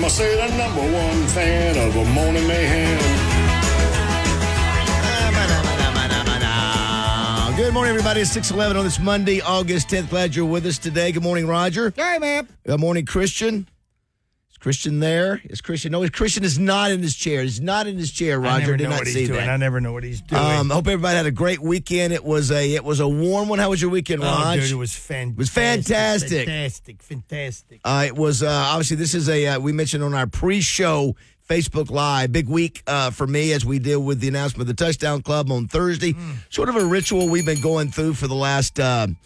I say the number one fan of a morning mayhem. Good morning, everybody. It's 6:11 on this Monday, August 10th. Glad you're with us today. Good morning, Roger. Hey, man. Good morning, Christian. Is Christian there? Is Christian? No, Christian is not in his chair. He's not in his chair, Roger. I never Did know not what see he's doing. that. I never know what he's doing. I hope everybody had a great weekend. It was a warm one. How was your weekend, Raj? Dude, it was fantastic. It was fantastic. Fantastic. It was obviously this is we mentioned on our pre-show Facebook Live, big week for me as we deal with the announcement of the Touchdown Club on Thursday. Sort of a ritual we've been going through for the last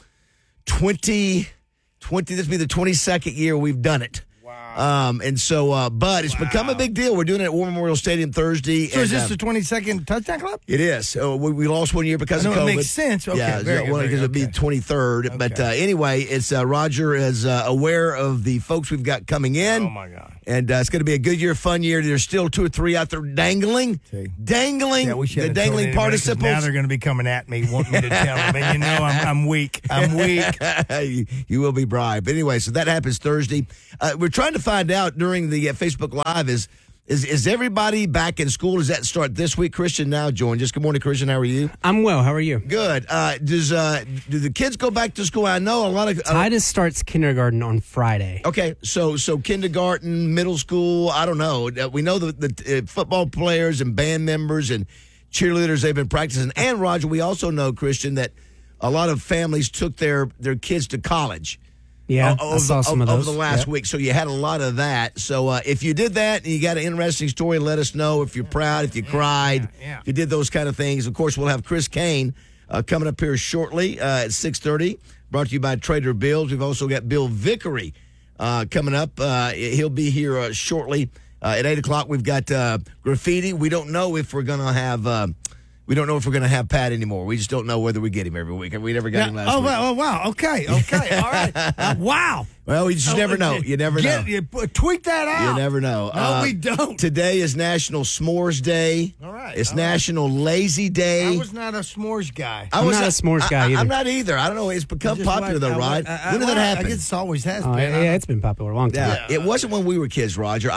20. This will be the 22nd year we've done it. Wow. But it's become a big deal. We're doing it at War Memorial Stadium Thursday. So is this the 22nd Touchdown Club? It is. We lost 1 year because of COVID. It makes sense. Okay, yeah, very good, because it'd be 23rd. Okay. But anyway, it's Roger is aware of the folks we've got coming in. Oh, my God. And it's going to be a good year, fun year. There's still 2 or 3 out there dangling. Yeah, we The dangling participles. Now they're going to be coming at me, wanting me to tell them. And you know I'm weak. I'm weak. You will be bribed. But anyway, so that happens Thursday. We're trying to find out during the Facebook Live is everybody back in school? Does that start this week? Christian now joined us. Good morning, Christian. How are you? I'm well. How are you? Good. Do the kids go back to school? I know a lot of Titus starts kindergarten on Friday. Okay, so kindergarten, middle school. I don't know. We know the football players and band members and cheerleaders they've been practicing. And Roger, we also know, Christian, that a lot of families took their kids to college. Yeah, I saw some of those over the last week. So you had a lot of that. So if you did that and you got an interesting story, let us know. If you're proud, if you cried, if you did those kind of things. Of course, we'll have Chris Kane coming up here shortly at 6:30. Brought to you by Trader Bill's. We've also got Bill Vickery coming up. He'll be here shortly at 8 o'clock. We've got graffiti. We don't know if we're going to have. We don't know if we're going to have Pat anymore. We just don't know whether we get him every week. We never got him last week. Oh, wow. Okay. All right. Wow. Well, we just never know. You never know. Tweet that out. You never know. No, we don't. Today is National S'mores Day. All right. It's National Lazy Day. I was not a s'mores guy. I'm not a s'mores guy either. I'm not either. I don't know. It's become popular, though, right? When did that happen? I guess it always has been. Yeah, it's been popular a long time. Yeah. It wasn't when we were kids, Roger.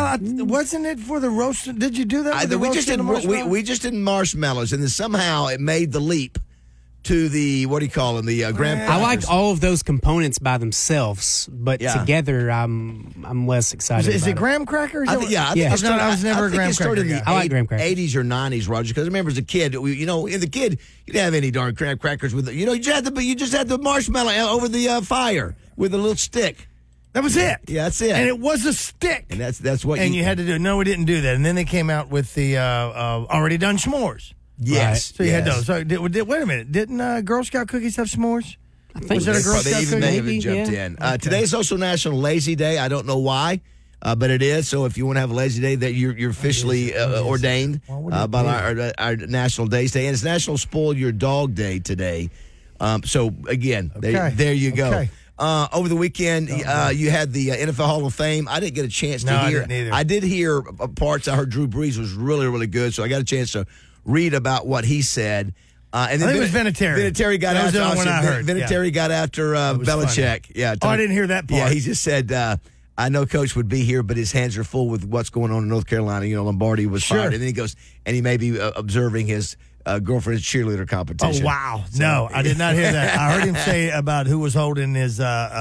Wasn't it for the roast? Did you do that with the roast and the marshmallows? We just did marshmallows, and then somehow it made the leap to the, what do you call them, the graham crackers. I like all of those components by themselves, but together I'm less excited Is about it graham crackers? I think I was never a graham cracker in the guy. I like graham crackers. 80s or 90s, Roger, because I remember as a kid, in the kid, you didn't have any darn graham crackers with it. You just had the marshmallow over the fire with a little stick. That was it. Yeah, that's it. And it was a stick. And that's what you had to do. No, we didn't do that. And then they came out with the already done s'mores. Yes. So you had those. So wait a minute. Didn't Girl Scout cookies have s'mores? I think Was that a Girl They Scout even cookie? may have jumped in. Today is also National Lazy Day. I don't know why, but it is. So if you want to have a lazy day, that you're officially ordained by our National Days Day, and it's National Spoil Your Dog Day today. So again, there you go. Okay. Over the weekend, you had the NFL Hall of Fame. I didn't get a chance to hear. I didn't either. I did hear parts. I heard Drew Brees was really, really good, so I got a chance to read about what he said. And then I think it was Vinatieri. Vinatieri got That was after. the only one I heard. Vinatieri got after Belichick. Yeah. I didn't hear that part. Yeah, he just said, "I know Coach would be here, but his hands are full with what's going on in North Carolina. Lombardi was fired, and then he goes, and he may be observing his girlfriend's cheerleader competition." Oh wow! No, I did not hear that. I heard him say about who was holding his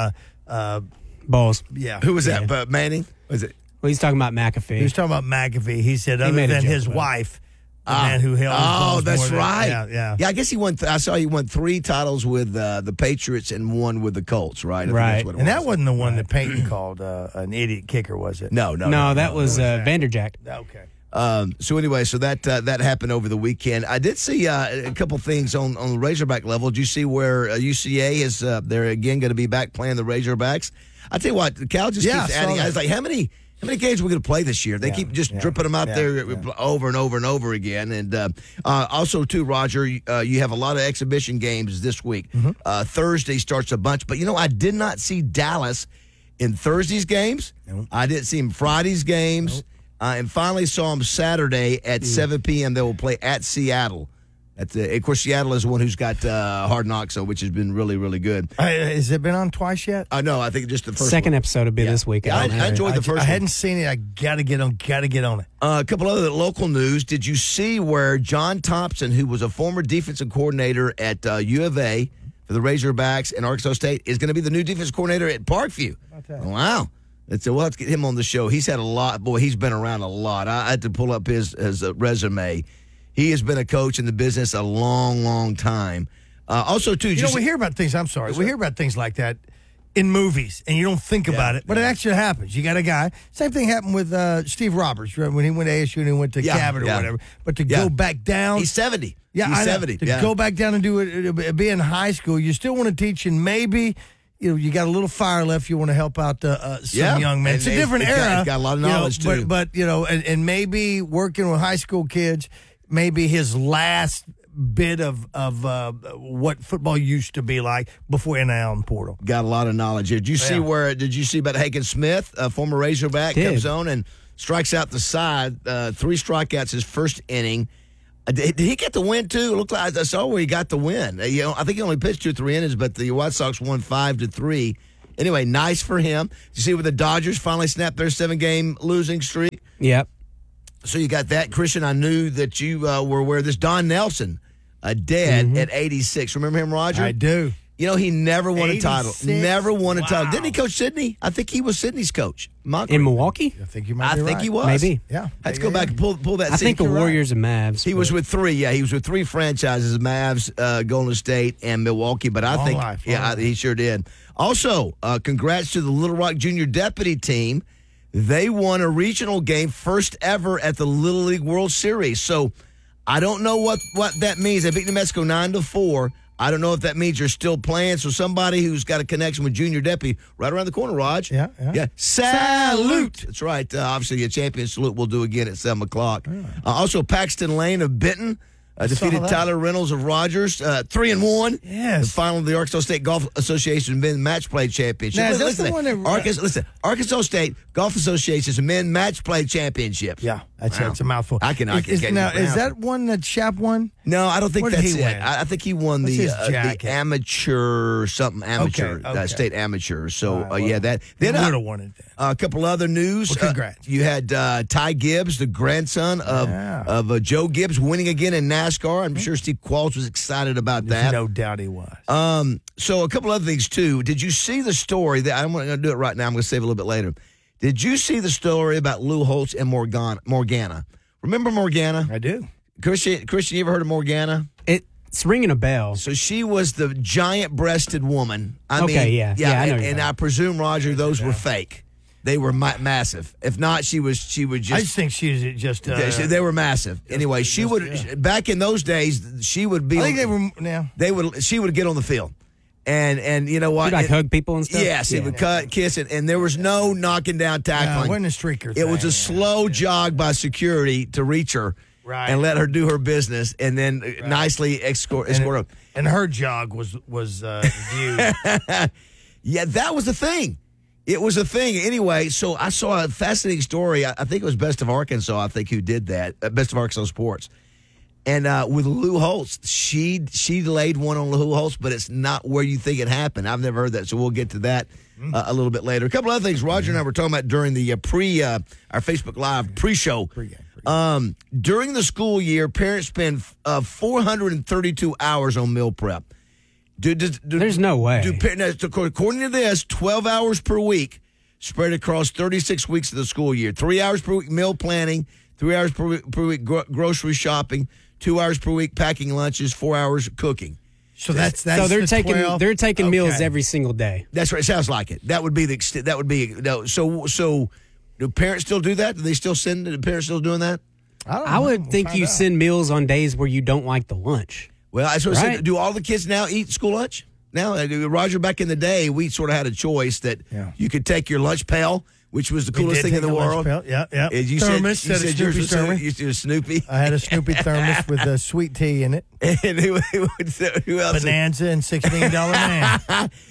balls. Yeah. Who was that? Manning? Was it? Well, he's talking about McAfee. He was talking about McAfee. He said other made a than joke his about it. wife, the man who held his balls that's more than- right. Yeah. I guess he won. I saw he won 3 titles with the Patriots and 1 with the Colts. Right. I think that's what it And was. that wasn't the one that Peyton called an idiot kicker, was it? No, that was Vanderjack. Okay. So anyway, so that happened over the weekend. I did see a couple things on the Razorback level. Did you see where UCA is? They're again going to be back playing the Razorbacks. I tell you what, Cal just keeps adding. I was like, how many games are we going to play this year? They keep just dripping them out there over and over and over again. And also, too, Roger, you have a lot of exhibition games this week. Thursday starts a bunch. But, I did not see Dallas in Thursday's games. Nope. I didn't see him Friday's games. Nope. And finally saw him Saturday at 7 p.m. They will play at Seattle. Of course, Seattle is the one who's got Hard Knocks, which has been really, really good. Has it been on twice yet? No, I think just the first second one. episode will be this week. Yeah, I enjoyed the first one. I hadn't seen it. I got to get on it. A couple other local news. Did you see where John Thompson, who was a former defensive coordinator at U of A for the Razorbacks and Arkansas State, is going to be the new defensive coordinator at Parkview? Wow. We'll have to get him on the show. He's had a lot. Boy, he's been around a lot. I had to pull up his resume. He has been a coach in the business a long, long time. Also, too, we hear about things. I'm sorry. We hear about things like that in movies, and you don't think about it, but it actually happens. You got a guy. Same thing happened with Steve Roberts when he went to ASU and he went to Cabot or whatever. But to go back down, he's 70. Yeah, he's 70. To go back down and do it, be in high school, you still want to teach, and maybe. You got a little fire left. You want to help out some young men. It's a different era. Got a lot of knowledge too. But and maybe working with high school kids, maybe his last bit of what football used to be like before NIL and portal. Got a lot of knowledge here. Did you see about Hagen Smith, a former Razorback, comes on and strikes out the side, 3 strikeouts his first inning. Did he get the win too? It looked like I saw where he got the win. I think he only pitched 2 or 3 innings, but the White Sox won 5-3. Anyway, nice for him. Did you see where the Dodgers finally snapped their 7-game losing streak? Yep. So you got that, Christian. I knew that you were aware of this. Don Nelson, dead at 86. Remember him, Roger? I do. He never won a title. 86? Never won a title. Didn't he coach Sydney? I think he was Sydney's coach. In Milwaukee? I think you might be right. He was. Maybe. Yeah. Let's go back and pull that. I think the Warriors and Mavs. He was with 3. Yeah, he was with 3 franchises: Mavs, Golden State, and Milwaukee. But I think, he sure did. Also, congrats to the Little Rock Junior Deputy team. They won a regional game, first ever at the Little League World Series. So I don't know what that means. They beat New Mexico 9-4. I don't know if that means you're still playing. So somebody who's got a connection with Junior Deputy right around the corner, Raj. Yeah. Salute. That's right. Obviously, a champion salute we'll do again at 7 o'clock. Also, Paxton Lane of Benton defeated Tyler Reynolds of Rogers, 3-1. Yes. The final of the Arkansas State Golf Association men's match play championship. Now, listen, Arkansas State Golf Association's men's match play championship. Yeah, that's a mouthful. I can is that one that Shap won? No, I don't think that's it. I think he won the amateur state amateur. So that. Then would have won it. A couple other news. Well, congrats. You had Ty Gibbs, the grandson of Joe Gibbs, winning again in NASCAR. I'm sure Steve Qualls was excited about that. No doubt he was. So a couple other things too. Did you see the story that I'm going to do it right now? I'm going to save it a little bit later. Did you see the story about Lou Holtz and Morgana? Remember Morgana? I do. Christian, you ever heard of Morgana? It's ringing a bell. So she was the giant-breasted woman. I know. And I presume, Roger, those were fake. They were massive. If not, she would just. I just think she's just. They were massive. Anyway, she would back in those days. She would be. I think they were now. She would get on the field, and you know what? She'd hug people and stuff. Yes, he would kiss it, and there was no knocking down, tackling. It wasn't a streaker. It was a slow jog by security to reach her. Right. And let her do her business, and then nicely escort her. And her jog was viewed. Yeah, that was the thing. It was a thing. Anyway, so I saw a fascinating story. I think it was Best of Arkansas, I think, who did that. Best of Arkansas Sports. And with Lou Holtz, she laid one on Lou Holtz, but it's not where you think it happened. I've never heard that, so we'll get to that a little bit later. A couple other things Roger and I were talking about during the our Facebook Live pre-show. During the school year, parents spend 432 hours on meal prep. There's no way. According to this, 12 hours per week spread across 36 weeks of the school year. 3 hours per week meal planning, 3 hours per week grocery shopping, 2 hours per week packing lunches, 4 hours cooking. So that's so they're taking 12? They're taking meals every single day. That's right. It sounds like it. That would be the extent. That would be no. So do parents still do that? Do they still send? Do parents still doing that? I would think you send meals on days where you don't like the lunch. Well, I sort of said, do all the kids now eat school lunch? Now, Roger, back in the day, we sort of had a choice that you could take your lunch pail, which was the coolest thing in the world. Yeah. You thermos. said yours was a Snoopy. I had a Snoopy thermos with a sweet tea in it. And who else? Bonanza and $16 man.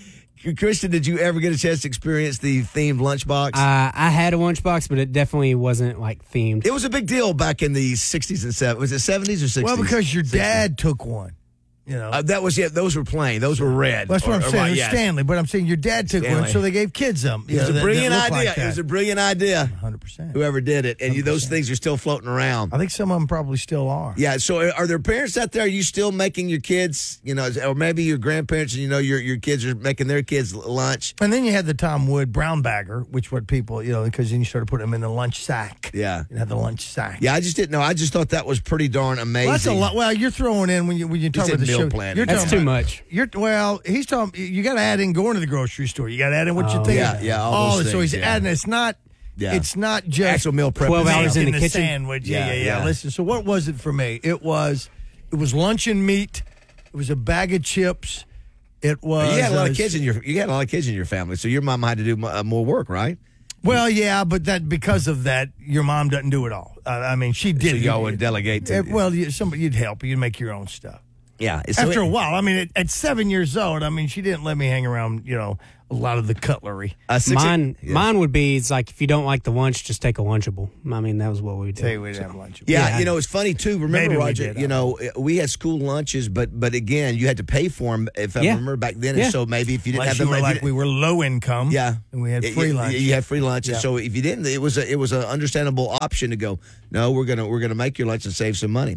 Christian, did you ever get a chance to experience the themed lunchbox? I had a lunchbox, but it definitely wasn't like themed. It was a big deal back in the 60s and 70s. Was it 70s or 60s? Well, because your dad took one. You know, those were plain. Those were red. That's what I'm saying. It was Stanley, but I'm saying your dad took one, so they gave kids them. It was a brilliant idea. It was a brilliant idea. 100%. Whoever did it, and those things are still floating around. I think some of them probably still are. Yeah. So, are there parents out there? Are you still making your kids? Or maybe your grandparents, and your kids are making their kids lunch. And then you had the Tom Wood brown bagger, which what people, because then you started putting them in the lunch sack. Yeah. You had the lunch sack. Yeah, I just didn't know. I just thought that was pretty darn amazing. Well, that's a lot. Well, you're throwing in when you talk about the show. That's too much. He's talking. You got to add in going to the grocery store. You got to add in what you think. Yeah, all those so things, he's adding. It's not. Yeah. It's not just actual meal prep. 12 hours in the kitchen. Sandwich. Yeah. Listen. So what was it for me? It was lunch and meat. It was a bag of chips. It was. You had a lot of kids in your family, so your mom had to do more work, right? Well, yeah, but because of that, your mom doesn't do it all. I mean, she did. So y'all would delegate. You'd help. You'd make your own stuff. Yeah. After a while, I mean, at 7 years old, I mean, she didn't let me hang around, a lot of the cutlery. Mine would be, it's like, if you don't like the lunch, just take a Lunchable. I mean, that was what we did. Say we'd have Lunchable. Yeah, it's funny, too. Remember, Roger, we had school lunches, but again, you had to pay for them, if I remember back then. And so maybe if you didn't have them. We were low income. Yeah. And we had free lunch. You had free lunch. And so if you didn't, it was an understandable option to go, no, we're gonna make your lunch and save some money.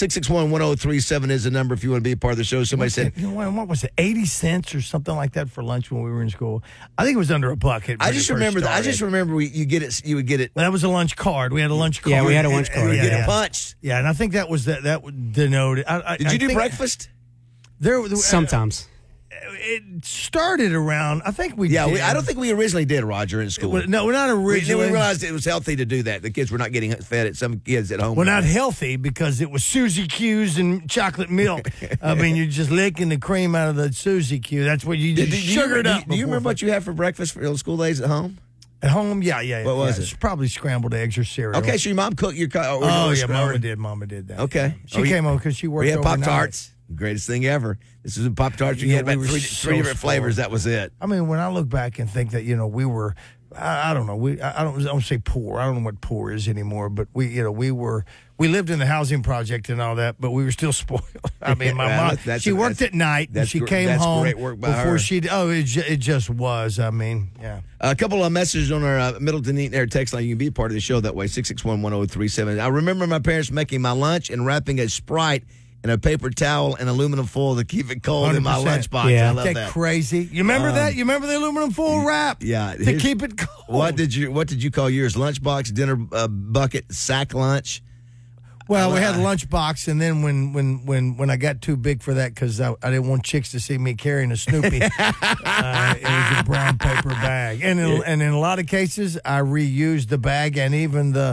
661-1037 is the number if you want to be a part of the show. Somebody said, what was it, 80 cents or something like that for lunch when we were in school? I think it was under $1. I just remember you would get it. Well, that was a lunch card. We had a lunch card. Yeah, we had a lunch card. You get a punch. Yeah, and I think that was that denoted. Did you do breakfast? Sometimes. It started around. I think we. Yeah, did. I don't think we originally did, Roger, in school. No, we're not originally. We realized it was healthy to do that. The kids were not getting fed at some kids at home. Well, not healthy because it was Suzy Q's and chocolate milk. I mean, you're just licking the cream out of the Suzy Q. That's what you just sugared up. Do you remember what you had for breakfast for school days at home? At home, yeah. What was it? It's probably scrambled eggs or cereal. Okay, so your mom cooked your. Mama did that. Okay, she came over because she worked. We had overnight. Pop-Tarts. Greatest thing ever. This was a Pop-Tarts. You had about three different flavors. That was it. I mean, when I look back and think that we were, I don't know. I don't say poor. I don't know what poor is anymore. But we lived in the housing project and all that. But we were still spoiled. I mean, my mom. She worked at night and she came home great work by before her. she. It just was. I mean, yeah. A couple of messages on our Middleton Eaton Air text line. You can be a part of the show that way. 661-1037. I remember my parents making my lunch and wrapping a Sprite in a paper towel and aluminum foil to keep it cold 100%. In my lunchbox. Yeah. I love that. Crazy. You remember that? You remember the aluminum foil wrap? Yeah. To keep it cold. What did you call yours? Lunchbox, dinner bucket, sack lunch? Well, we had a lunchbox, and then when I got too big for that because I didn't want chicks to see me carrying a Snoopy, it was a brown paper bag. And in a lot of cases, I reused the bag and even the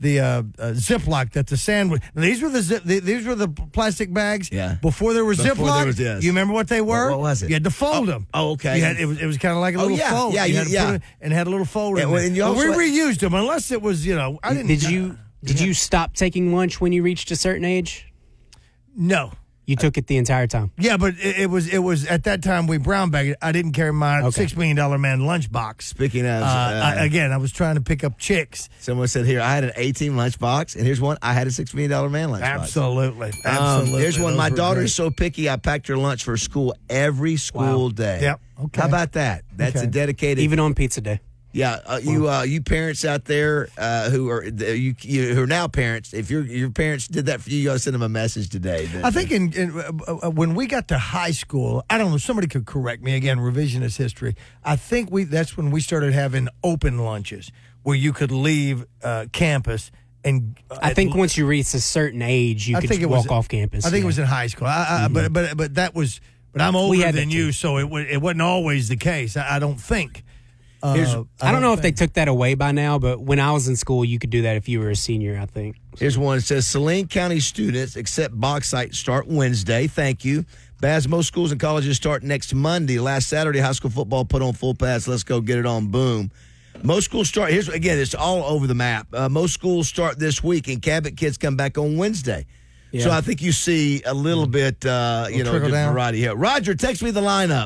Ziploc that the sandwich. These were the plastic bags. Yeah. Before there was Ziploc. Yes. You remember what they were? What was it? You had to fold them. Oh, okay. It was kind of like a little fold. Yeah, and had a little fold. In and we reused them unless it was I didn't. Did you stop taking lunch when you reached a certain age? No. You took it the entire time. Yeah, but it was at that time we brown bagged it. I didn't carry my $6 million man lunchbox. Speaking of, I was trying to pick up chicks. Someone said here I had an A-team lunchbox, and here's one I had a $6 million man lunchbox. Absolutely. Here's one. My daughter is so picky. I packed her lunch for school every school day. Yep. Okay. How about that? That's a dedicated. Even on pizza day. Yeah, you parents out there who are now parents, if your parents did that for you, you ought to send them a message today. I think when we got to high school, I don't know, somebody could correct me again, revisionist history. I think that's when we started having open lunches where you could leave campus. And I think once you reach a certain age, you could walk off campus. I think it was in high school. But that was. But I'm older than you, so it wasn't always the case. I don't think. I don't know if they took that away by now, but when I was in school, you could do that if you were a senior, I think. Here's one. It says, Saline County students accept bauxite start Wednesday. Thank you. Baz, most schools and colleges start next Monday. Last Saturday, high school football put on full pass. Let's go get it on. Boom. Most schools start. Here's again. It's all over the map. Most schools start this week, and Cabot kids come back on Wednesday. Yeah. So I think you see a little bit, variety here. Roger, text me the lineup.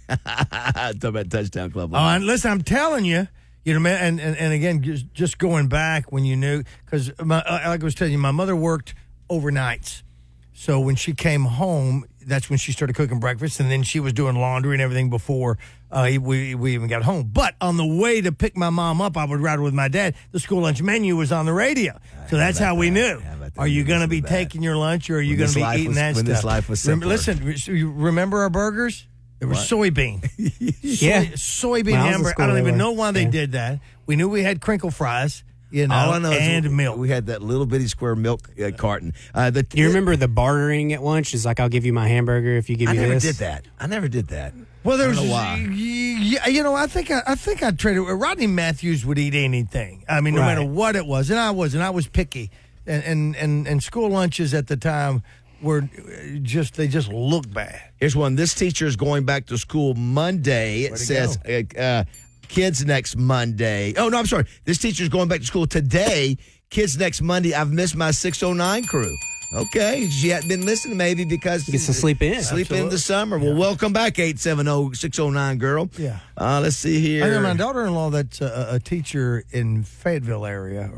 Talk about Touchdown Club. Oh, and listen, I'm telling you, man, and again, just going back when you knew, because like I was telling you, my mother worked overnights. So when she came home, that's when she started cooking breakfast, and then she was doing laundry and everything before we even got home. But on the way to pick my mom up, I would ride with my dad. The school lunch menu was on the radio. So that's how we knew. Are you going to be taking your lunch, or are you going to be eating that stuff? When this life was simpler. Listen, you remember our burgers? It was soybean. Soybean hamburger. I don't even know why they did that. We knew we had crinkle fries. All I know and is milk. We had that little bitty square milk carton. You remember the bartering at lunch? It's like, I'll give you my hamburger if you give me this. I never did that. Well, there's, I don't know why. I think I'd trade it. Rodney Matthews would eat anything. I mean, no matter what it was, and I was picky. And school lunches at the time were they just looked bad. Here's one. This teacher is going back to school Monday. It says. Kids next Monday. Oh, no, I'm sorry. This teacher's going back to school today. Kids next Monday. I've missed my 609 crew. Okay. She hadn't been listening maybe because... Gets to sleep in. Sleep in the summer. Yeah. Well, welcome back, 870-609 girl. Yeah. Let's see here. I know my daughter-in-law that's a teacher in Fayetteville area.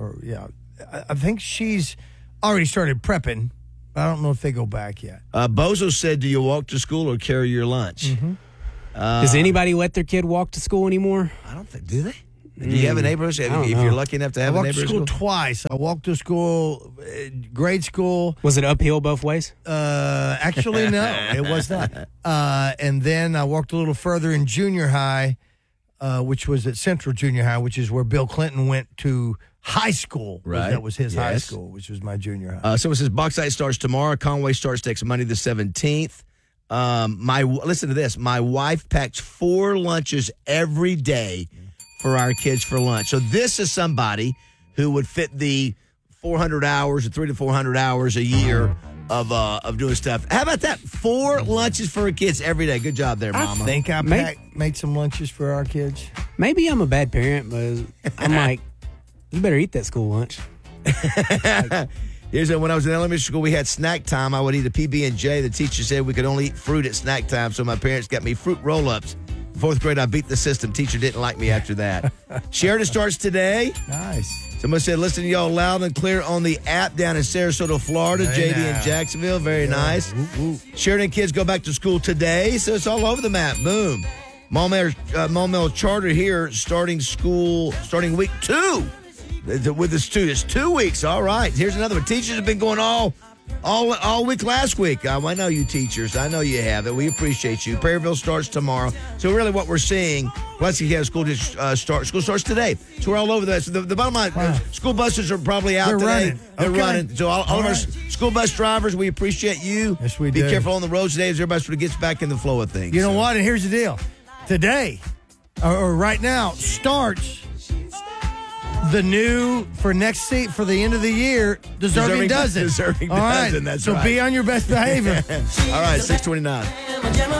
I think she's already started prepping. I don't know if they go back yet. Bozo said, do you walk to school or carry your lunch? Mm-hmm. Does anybody let their kid walk to school anymore? I don't think. Do they? Do you have a neighborhood? If you're lucky enough to have a neighborhood school? I walked to school twice. I walked to school, grade school. Was it uphill both ways? Actually, no, it was not. And then I walked a little further in junior high, which was at Central Junior High, which is where Bill Clinton went to high school. Right. That was his high school, which was my junior high. So it says Bauxite starts tomorrow. Conway starts next Monday the 17th. Listen to this. My wife packs 4 lunches every day for our kids for lunch. So this is somebody who would fit the 400 hours or 300 to 400 hours a year of doing stuff. How about that? 4 lunches for our kids every day. Good job there, Mama. I think I made some lunches for our kids. Maybe I'm a bad parent, but I'm like, you better eat that school lunch. Here's when I was in elementary school, we had snack time. I would eat a PB&J. The teacher said we could only eat fruit at snack time, so my parents got me fruit roll-ups. 4th grade, I beat the system. Teacher didn't like me after that. Sheridan starts today. Nice. Somebody said, listen to y'all loud and clear on the app down in Sarasota, Florida. JD in Jacksonville. Very nice. Woo. Sheridan kids go back to school today, so it's all over the map. Boom. Maumelle Charter here starting week 2. With the students, 2 weeks. All right. Here's another one. Teachers have been going all week last week. I know you teachers. I know you have it. We appreciate you. Prairieville starts tomorrow. So really what we're seeing, Lexington County School starts today. So we're all over that. So the bottom line, school buses are probably out today. They're running. So all of our school bus drivers, we appreciate you. Yes, we do. Be careful on the roads today as everybody sort of gets back in the flow of things. You know what? And here's the deal. Today, or right now, starts the new for the end of the year, Deserving Dozen. Deserving All right. Dozen, that's so right. be on your best behavior. All right, 629.